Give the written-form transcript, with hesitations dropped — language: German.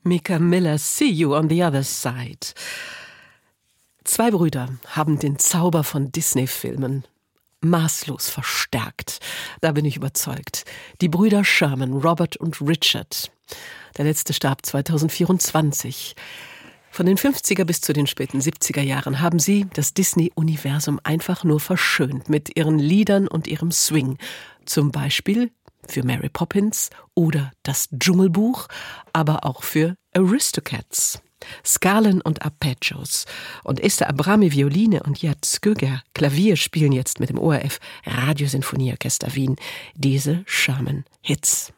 Mika Miller, See You on the Other Side. Zwei Brüder haben den Zauber von Disney-Filmen maßlos verstärkt. Da bin ich überzeugt. Die Brüder Sherman, Robert und Richard. Der letzte starb 2024. Von den 50er bis zu den späten 70er Jahren haben sie das Disney-Universum einfach nur verschönt mit ihren Liedern und ihrem Swing. Zum Beispiel für Mary Poppins oder das Dschungelbuch, aber auch für Aristocats, Skalen und Arpeggios. Und Esther Abrami Violine und Jad Skøger Klavier spielen jetzt mit dem ORF Radiosinfonieorchester Wien diese Sherman-Hits.